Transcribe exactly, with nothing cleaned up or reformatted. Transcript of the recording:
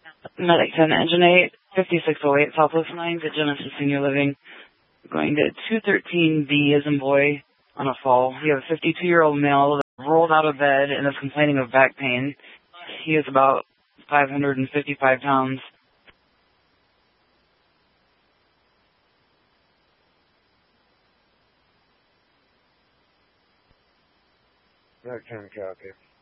Medic ten, Engine eight, fifty-six oh eight Southwest Lines at Genesis Senior Living. Going to two thirteen B as in boy on a fall. We have a fifty-two-year-old male that rolled out of bed and is complaining of back pain. He is about five hundred fifty-five pounds. Medic ten, copy.